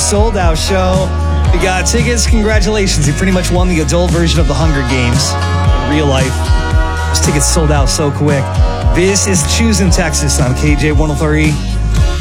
sold out show. We got tickets. Congratulations. You pretty much won the adult version of the Hunger Games in real life. Those tickets sold out so quick. This is Choosing Texas on KJ 103.